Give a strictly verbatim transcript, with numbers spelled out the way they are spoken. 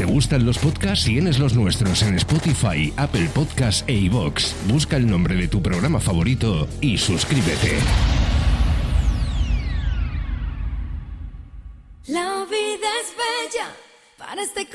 ¿Te gustan los podcasts? Tienes los nuestros en Spotify, Apple Podcasts e iVoox. Busca el nombre de tu programa favorito y suscríbete. La vida es bella para este